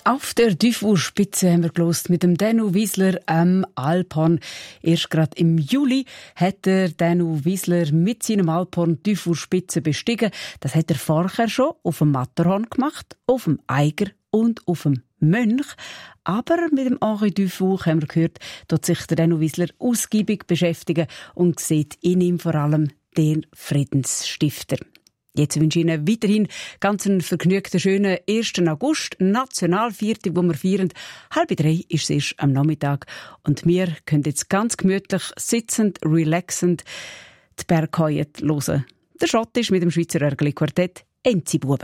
Auf der Dufour-Spitze haben wir gelost mit dem Danu Wiesler am Alphorn. Erst gerade im Juli hat der Danu Wiesler mit seinem Alphorn die Dufour-Spitze bestiegen. Das hat er vorher schon auf dem Matterhorn gemacht, auf dem Eiger und auf dem Mönch. Aber mit dem Henri Dufour, haben wir gehört, dort sich der Danu Wiesler ausgiebig beschäftigen und sieht in ihm vor allem den Friedensstifter. Jetzt wünsche ich Ihnen weiterhin ganz einen vergnügten, schönen 1. August, Nationalviertag, wo wir feiern. 2:30 ist es erst am Nachmittag. Und wir können jetzt ganz gemütlich, sitzend, relaxend die Berghaie hören. Der Schott ist mit dem Schweizer Örgli-Quartett Enzibuben.